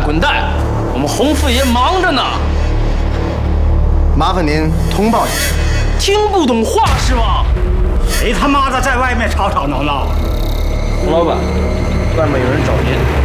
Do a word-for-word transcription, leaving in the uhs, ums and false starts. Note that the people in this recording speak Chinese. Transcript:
滚蛋！我们洪四爷忙着呢。 麻烦您通报一下。 听不懂话是吧？ 谁他妈的在外面吵吵闹闹？ 洪老板，外面有人找您。